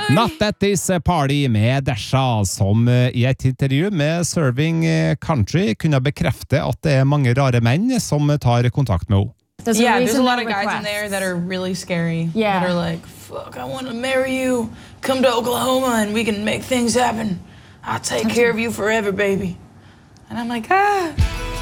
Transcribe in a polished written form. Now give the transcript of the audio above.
Not at this party med Desha, som i et intervju med Serving Country kunne bekrefte at det mange rare menn som tar kontakt med henne. There's a lot of guys in there that are really scary. Yeah. That are like, fuck, I want to marry you. Come to Oklahoma and we can make things happen. I'll take care of you forever, baby. And I'm like, ah.